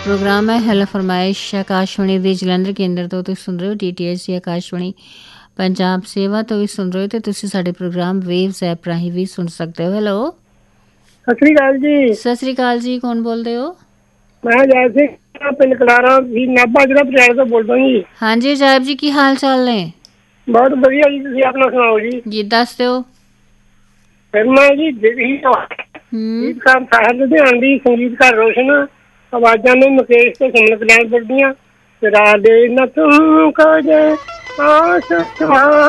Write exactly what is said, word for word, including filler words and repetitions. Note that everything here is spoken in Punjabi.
प्रोग्राम है हैलो फरमाइश आकाशवाणी ਦੇ ਜਲੰਧਰ ਕੇਂਦਰ ਤੋਂ ਤੁਸੀਂ ਸੁਣ ਰਹੇ ਹੋ ਡੀਟੀਐਚ ਦੀ ਆਕਾਸ਼ਵਾਣੀ ਪੰਜਾਬ ਸੇਵਾ ਤੋਂ ਵੀ ਸੁਣ ਰਹੇ ਹੋ ਤੇ ਤੁਸੀਂ ਸਾਡੇ ਪ੍ਰੋਗਰਾਮ ਵੇਵਜ਼ ਐਪ ਰਾਹੀਂ ਵੀ ਸੁਣ ਸਕਦੇ ਹੋ। ਹੈਲੋ ਸਤਿ ਸ੍ਰੀ ਅਕਾਲ ਜੀ। ਸਤਿ ਸ੍ਰੀ ਅਕਾਲ ਜੀ, ਕੌਣ ਬੋਲਦੇ ਹੋ? ਮੈਂ ਜੈ ਸਿੰਘ ਪਿੰਡ ਕਲਾਰਾ ਵੀ ਨਾਭਾ ਜ਼ਿਲ੍ਹਾ ਪਟਿਆਲੇ ਤੋਂ ਬੋਲਦਾ ਜੀ। ਹਾਂਜੀ ਅਜਾਇਬ ਜੀ, ਕੀ ਹਾਲ ਚਾਲ ਨੇ? ਬਹੁਤ ਵਧੀਆ ਜੀ, ਤੁਸੀਂ ਆਪਣਾ ਸੁਣਾਓ ਜੀ। ਜੀ ਦੱਸ ਦਿਓ। ਫਿਰ ਮੈਂ ਜੀ ਗੀਤਕਾਰ ਸਾਹਿਬ ਲੁਧਿਆਣਾ ਦੀ, ਸੰਗੀਤਕਾਰ ਰੋਸ਼ਨ, ਆਵਾਜ਼ਾਂ ਨੇ ਮੁਕੇਸ਼ ਤੇ ਸੁਮਨ ਕਲਿਆਣਪੁਰ ਦੀਆਂ। ਰਾਧੇ ਨਾ ਤੂੰ ਕਦੇ ਆਸ